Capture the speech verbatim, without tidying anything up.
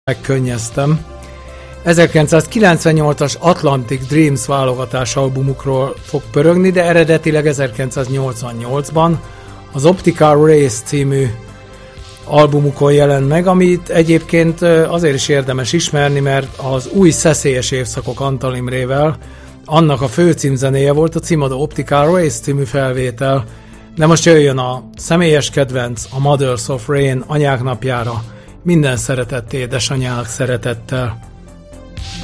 megkönnyeztem. ezerkilencszázkilencvennyolcas Atlantic Dreams válogatás albumukról fog pörögni, de eredetileg ezerkilencszáznyolcvannyolcban az Optical Race című albumukon jelent meg, amit egyébként azért is érdemes ismerni, mert az új Szeszélyes évszakok Antal Imrével annak a főcímzenéje volt a címadó Optical Race című felvétel. De most jöjjön a személyes kedvenc, a Mothers of Rain anyák napjára. Minden szeretett édesanyák szeretettel.